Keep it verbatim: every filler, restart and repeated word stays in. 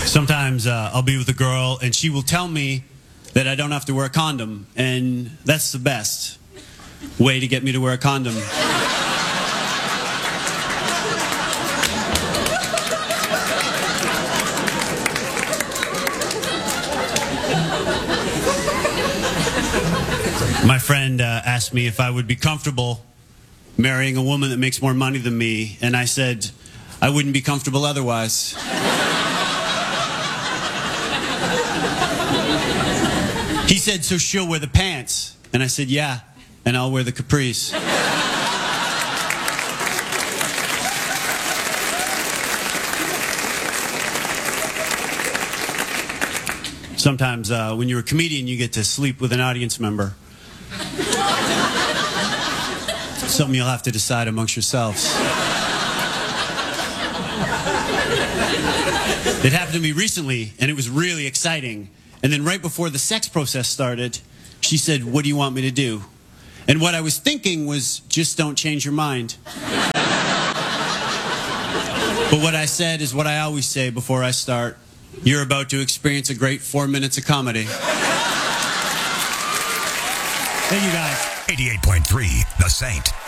Sometimes uh, I'll be with a girl and she will tell me that I don't have to wear a condom, and that's the best way to get me to wear a condom. My friend uh, asked me if I would be comfortable marrying a woman that makes more money than me, and I said I wouldn't be comfortable otherwise. He said, so she'll wear the pants. And I said, yeah, and I'll wear the capris. Sometimes uh, when you're a comedian, you get to sleep with an audience member. Something you'll have to decide amongst yourselves. It happened to me recently, and it was really exciting. And then right before the sex process started, she said, what do you want me to do? And what I was thinking was, just don't change your mind. But what I said is what I always say before I start. You're about to experience a great four minutes of comedy. Thank you, guys. eighty-eight point three, The Saint.